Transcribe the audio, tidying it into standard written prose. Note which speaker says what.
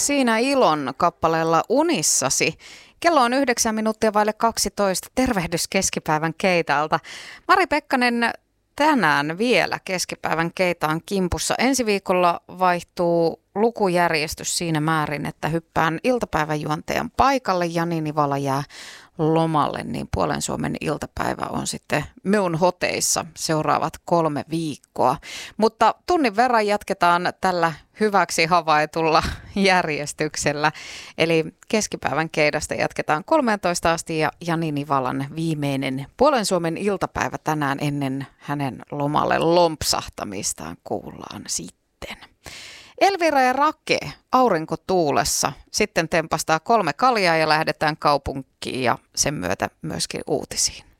Speaker 1: Siinä Ilon kappaleella Unissasi. Kello on 9 minuuttia vaille 12. Tervehdys keskipäivän Keitalta. Mari Pekkanen, tänään vielä keskipäivän Keitaan kimpussa. Ensi viikolla vaihtuu lukujärjestys siinä määrin, että hyppään iltapäivän juontajan paikalle. Jani Nivala jää lomalle, niin Puolen Suomen iltapäivä on sitten minun hoteissa seuraavat 3 viikkoa. Mutta tunnin verran jatketaan tällä hyväksi havaitulla järjestyksellä. Eli keskipäivän Keidasta jatketaan 13 asti ja Jani Nivalan viimeinen Puolen Suomen iltapäivä tänään ennen hänen lomalle lompsahtamistaan kuullaan sitten. Elvira ja Rake aurinkotuulessa. Sitten tempastaa 3 kaljaa ja lähdetään kaupunkiin ja sen myötä myöskin uutisiin.